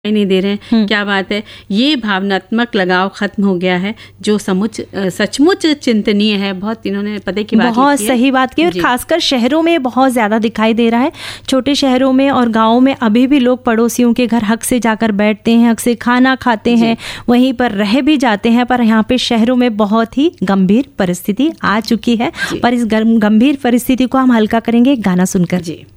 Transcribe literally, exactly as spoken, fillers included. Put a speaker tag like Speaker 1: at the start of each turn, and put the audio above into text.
Speaker 1: नहीं दे रहे हैं। क्या बात है, ये भावनात्मक लगाव खत्म हो गया है जो समुच सचमुच चिंतनीय है। बहुत इन्होंने पते की बात
Speaker 2: बहुत सही बात की, और खासकर शहरों में बहुत ज़्यादा दिखाई दे रहा है। छोटे शहरों में और गाँव में अभी भी लोग पड़ोसियों के घर हक से जाकर बैठते हैं, हक से खाना खाते हैं, वहीं पर रह भी जाते हैं। पर यहाँ पे शहरों में बहुत ही गंभीर परिस्थिति आ चुकी है। पर इस गंभीर परिस्थिति को हम हल्का करेंगे गाना सुनकर।
Speaker 1: जी।